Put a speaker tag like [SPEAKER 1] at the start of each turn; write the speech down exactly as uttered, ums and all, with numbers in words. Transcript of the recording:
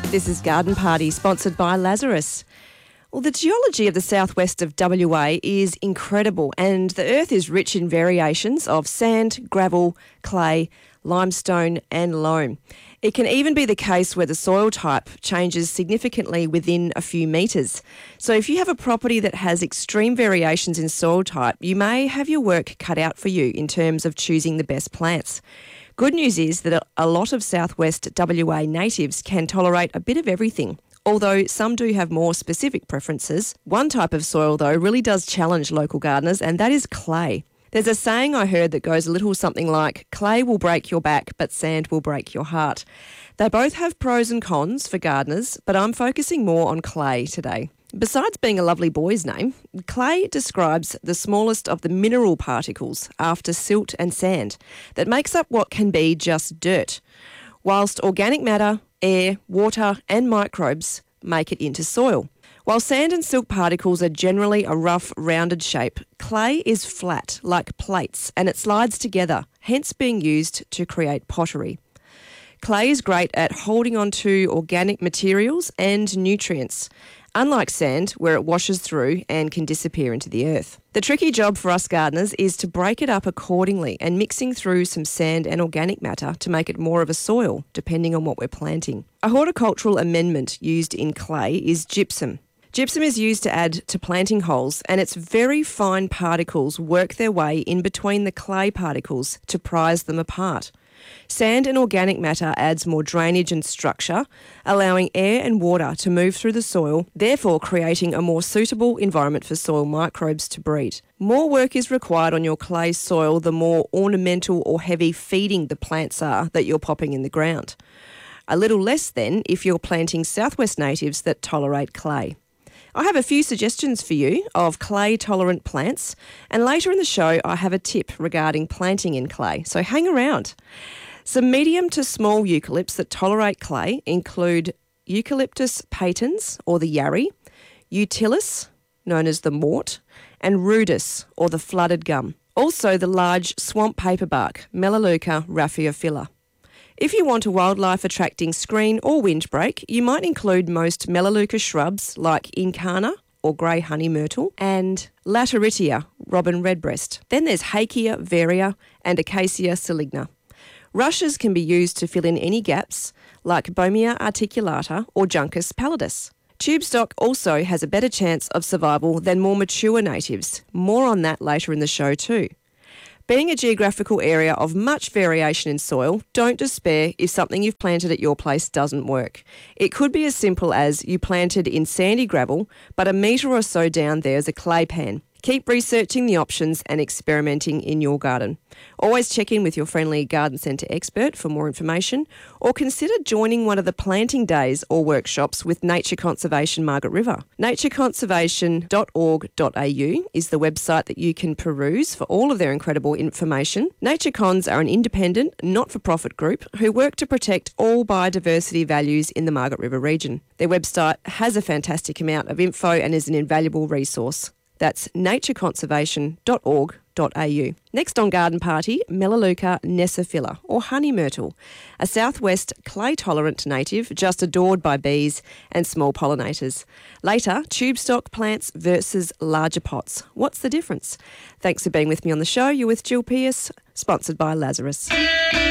[SPEAKER 1] This is Garden Party, sponsored by Lazarus. Well, the geology of the southwest of W A is incredible, and the earth is rich in variations of sand, gravel, clay, limestone and loam. It can even be the case where the soil type changes significantly within a few metres. So if you have a property that has extreme variations in soil type, you may have your work cut out for you in terms of choosing the best plants. Good news is that a lot of southwest W A natives can tolerate a bit of everything, although some do have more specific preferences. One type of soil, though, really does challenge local gardeners, and that is clay. There's a saying I heard that goes a little something like, clay will break your back, but sand will break your heart. They both have pros and cons for gardeners, but I'm focusing more on clay today. Besides being a lovely boy's name, clay describes the smallest of the mineral particles after silt and sand that makes up what can be just dirt, whilst organic matter, air, water and microbes make it into soil. While sand and silt particles are generally a rough, rounded shape, clay is flat, like plates, and it slides together, hence being used to create pottery. Clay is great at holding onto organic materials and nutrients, unlike sand, where it washes through and can disappear into the earth. The tricky job for us gardeners is to break it up accordingly and mixing through some sand and organic matter to make it more of a soil, depending on what we're planting. A horticultural amendment used in clay is gypsum. Gypsum is used to add to planting holes, and its very fine particles work their way in between the clay particles to prise them apart. Sand and organic matter adds more drainage and structure, allowing air and water to move through the soil, therefore creating a more suitable environment for soil microbes to breed. More work is required on your clay soil the more ornamental or heavy feeding the plants are that you're popping in the ground. A little less then if you're planting southwest natives that tolerate clay. I have a few suggestions for you of clay-tolerant plants, and later in the show I have a tip regarding planting in clay, so hang around. Some medium to small eucalypts that tolerate clay include Eucalyptus patens, or the yarry, Utilis, known as the mort, and Rudis, or the flooded gum. Also the large swamp paperbark, Melaleuca rafiophila. If you want a wildlife-attracting screen or windbreak, you might include most Melaleuca shrubs like Incana or grey honey myrtle and Lateritia, robin redbreast. Then there's Hakea varia and Acacia saligna. Rushes can be used to fill in any gaps like Bomia articulata or Juncus pallidus. Tube stock also has a better chance of survival than more mature natives. More on that later in the show too. Being a geographical area of much variation in soil, don't despair if something you've planted at your place doesn't work. It could be as simple as you planted in sandy gravel, but a metre or so down there's a clay pan. Keep researching the options and experimenting in your garden. Always check in with your friendly garden centre expert for more information, or consider joining one of the planting days or workshops with Nature Conservation Margaret River. nature conservation dot org dot a u is the website that you can peruse for all of their incredible information. Nature Cons are an independent, not-for-profit group who work to protect all biodiversity values in the Margaret River region. Their website has a fantastic amount of info and is an invaluable resource. That's nature conservation dot org dot a u. Next on Garden Party, Melaleuca nesophylla, or honey myrtle, a southwest clay-tolerant native just adored by bees and small pollinators. Later, tube stock plants versus larger pots. What's the difference? Thanks for being with me on the show. You're with Jill Pearce, sponsored by Lazarus.